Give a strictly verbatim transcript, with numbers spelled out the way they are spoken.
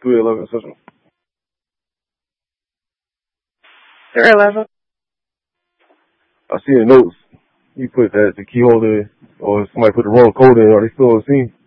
three eleven Central. three eleven. I see in the notes you put that the key holder or somebody put the wrong code in. Are they still on the scene?